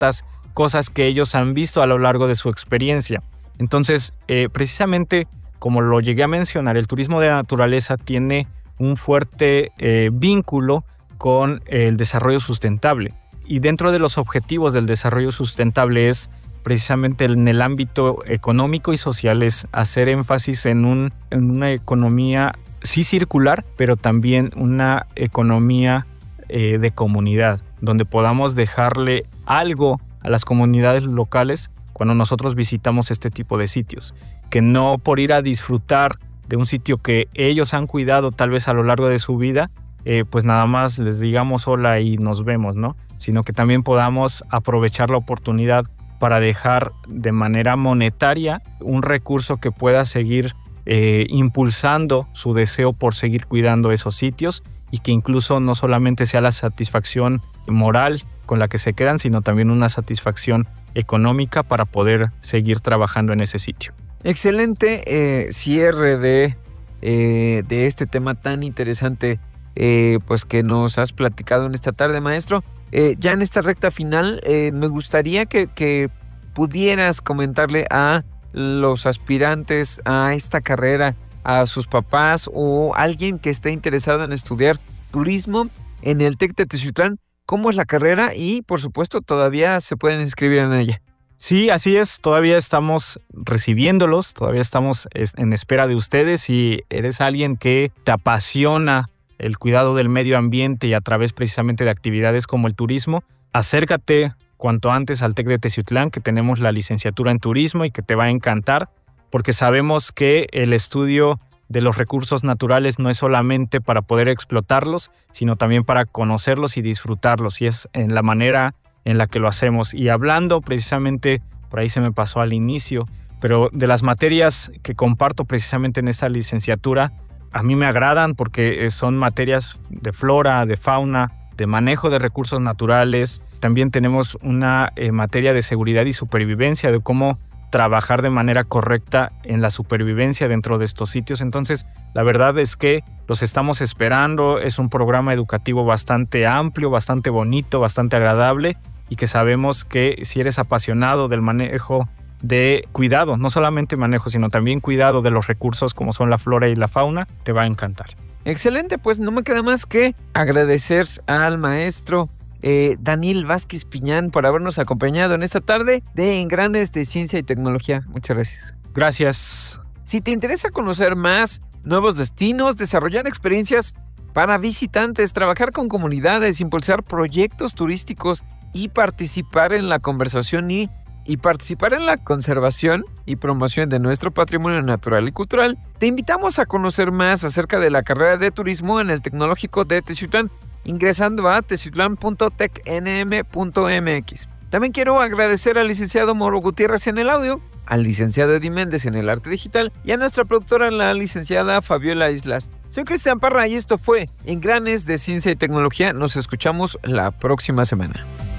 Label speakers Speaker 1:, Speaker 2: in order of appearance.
Speaker 1: ciertas cosas que ellos han visto a lo largo de su experiencia. Entonces, precisamente como lo llegué a mencionar, el turismo de naturaleza tiene un fuerte vínculo con el desarrollo sustentable. Y dentro de los objetivos del desarrollo sustentable es precisamente en el ámbito económico y social, es hacer énfasis en una economía sí circular, pero también una economía de comunidad, donde podamos dejarle algo a las comunidades locales cuando nosotros visitamos este tipo de sitios. Que no por ir a disfrutar de un sitio que ellos han cuidado tal vez a lo largo de su vida, pues nada más les digamos hola y nos vemos, ¿no? Sino que también podamos aprovechar la oportunidad para dejar de manera monetaria un recurso que pueda seguir impulsando su deseo por seguir cuidando esos sitios, y que incluso no solamente sea la satisfacción moral con la que se quedan, sino también una satisfacción económica para poder seguir trabajando en ese sitio.
Speaker 2: Excelente cierre de este tema tan interesante pues que nos has platicado en esta tarde, maestro. Ya en esta recta final me gustaría que pudieras comentarle a los aspirantes a esta carrera, a sus papás o alguien que esté interesado en estudiar turismo en el TEC de Teciutlán, cómo es la carrera y, por supuesto, todavía se pueden inscribir en ella.
Speaker 1: Sí, así es. Todavía estamos recibiéndolos, todavía estamos en espera de ustedes. Si eres alguien que te apasiona el cuidado del medio ambiente y a través precisamente de actividades como el turismo, acércate cuanto antes al TEC de Teciutlán, que tenemos la licenciatura en turismo y que te va a encantar, porque sabemos que el estudio de los recursos naturales no es solamente para poder explotarlos, sino también para conocerlos y disfrutarlos, y es en la manera en la que lo hacemos. Y hablando precisamente, por ahí se me pasó al inicio, pero de las materias que comparto precisamente en esta licenciatura, a mí me agradan porque son materias de flora, de fauna, de manejo de recursos naturales. También tenemos una materia de seguridad y supervivencia, de cómo trabajar de manera correcta en la supervivencia dentro de estos sitios. Entonces, la verdad es que los estamos esperando. Es un programa educativo bastante amplio, bastante bonito, bastante agradable, y que sabemos que si eres apasionado del manejo de cuidado, no solamente manejo, sino también cuidado de los recursos como son la flora y la fauna, te va a encantar.
Speaker 2: Excelente, pues no me queda más que agradecer al maestro Daniel Vázquez Piñán por habernos acompañado en esta tarde de Engranes de Ciencia y Tecnología. Muchas gracias.
Speaker 1: Gracias.
Speaker 2: Si te interesa conocer más, nuevos destinos, desarrollar experiencias para visitantes, trabajar con comunidades, impulsar proyectos turísticos y participar en la conversación y participar en la conservación y promoción de nuestro patrimonio natural y cultural, te invitamos a conocer más acerca de la carrera de turismo en el Tecnológico de Teciutlán, ingresando a teciutlán.tecnm.mx. También quiero agradecer al licenciado Mauro Gutiérrez en el audio, al licenciado Eddie Méndez en el arte digital y a nuestra productora, la licenciada Fabiola Islas. Soy Cristian Parra y esto fue Engranes de Ciencia y Tecnología. Nos escuchamos la próxima semana.